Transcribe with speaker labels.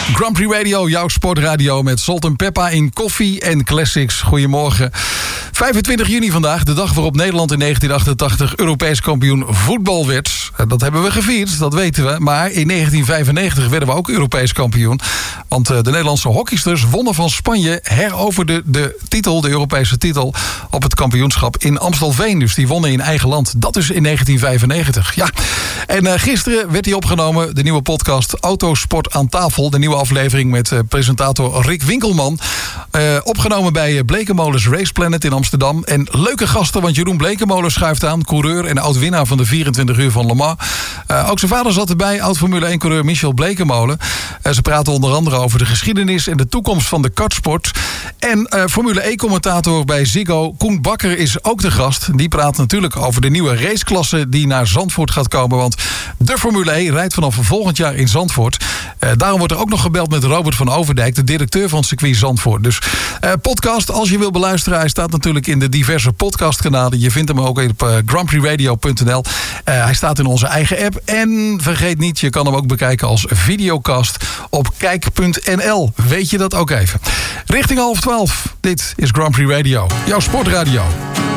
Speaker 1: Grand Prix Radio, jouw sportradio met Salt en Peppa in koffie en classics. Goedemorgen. 25 juni vandaag, de dag waarop Nederland in 1988 Europees kampioen voetbal werd. Dat hebben we gevierd, dat weten we. Maar in 1995 werden we ook Europees kampioen. Want de Nederlandse hockeysters wonnen van Spanje, heroverden de Europese titel op het kampioenschap in Amstelveen. Dus die wonnen in eigen land. Dat is in 1995. Ja. En gisteren werd die opgenomen, de nieuwe podcast Autosport aan tafel. De nieuwe aflevering met presentator Rick Winkelman. Opgenomen bij Blekenmolens Race Planet in Amsterdam. En leuke gasten, want Jeroen Blekenmolen schuift aan. Coureur en oud-winnaar van de 24 uur van Le Mans. Ook zijn vader zat erbij, oud-Formule 1-coureur Michel Blekenmolen. Ze praten onder andere over de geschiedenis en de toekomst van de kartsport. En Formule E-commentator bij Ziggo, Koen Bakker, is ook de gast. Die praat natuurlijk over de nieuwe raceklasse die naar Zandvoort gaat komen. Want de Formule E rijdt vanaf volgend jaar in Zandvoort. Daarom wordt er ook nog gebeld met Robert van Overdijk, de directeur van het circuit Zandvoort. Dus podcast, als je wil beluisteren, hij staat natuurlijk in de diverse podcastkanalen. Je vindt hem ook op grandprixradio.nl. Hij staat in onze eigen app. En vergeet niet, je kan hem ook bekijken als videocast op kijk.nl. Weet je dat ook even. Richting 11:30. Dit is Grand Prix Radio, jouw sportradio.